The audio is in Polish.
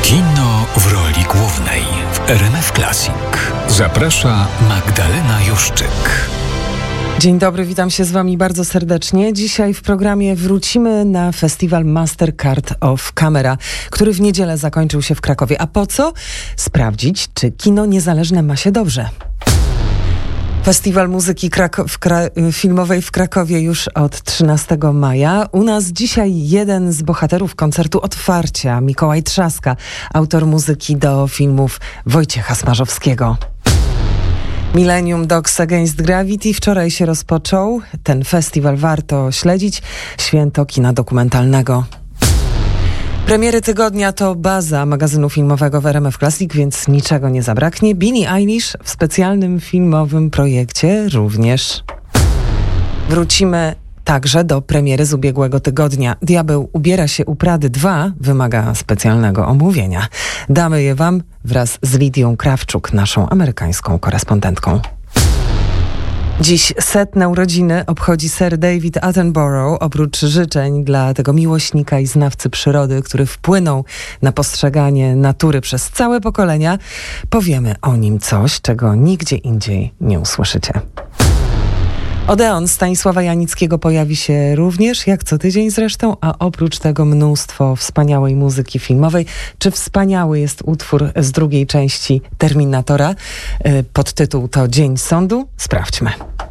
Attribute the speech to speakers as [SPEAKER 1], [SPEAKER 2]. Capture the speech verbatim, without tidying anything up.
[SPEAKER 1] Kino w roli głównej w R M F Classic. Zaprasza Magdalena Juszczyk.
[SPEAKER 2] Dzień dobry, witam się z wami bardzo serdecznie. Dzisiaj w programie wrócimy na festiwal Mastercard of Camera, który w niedzielę zakończył się w Krakowie. A po co? Sprawdzić, czy kino niezależne ma się dobrze. Festiwal Muzyki Krako- w Kra- Filmowej w Krakowie już od trzynastego maja. U nas dzisiaj jeden z bohaterów koncertu otwarcia, Mikołaj Trzaska, autor muzyki do filmów Wojciecha Smarzowskiego. Millennium Dogs Against Gravity wczoraj się rozpoczął. Ten festiwal warto śledzić. Święto kina dokumentalnego. Premiery tygodnia to baza magazynu filmowego w R M F Classic, więc niczego nie zabraknie. Billie Eilish w specjalnym filmowym projekcie również. Wrócimy także do premiery z ubiegłego tygodnia. Diabeł ubiera się u Prady dwa wymaga specjalnego omówienia. Damy je wam wraz z Lidią Krawczuk, naszą amerykańską korespondentką. Dziś setne urodziny obchodzi Sir David Attenborough. Oprócz życzeń dla tego miłośnika i znawcy przyrody, który wpłynął na postrzeganie natury przez całe pokolenia, powiemy o nim coś, czego nigdzie indziej nie usłyszycie. Odeon Stanisława Janickiego pojawi się również, jak co tydzień zresztą, a oprócz tego mnóstwo wspaniałej muzyki filmowej. Czy wspaniały jest utwór z drugiej części Terminatora? Podtytuł to Dzień Sądu? Sprawdźmy.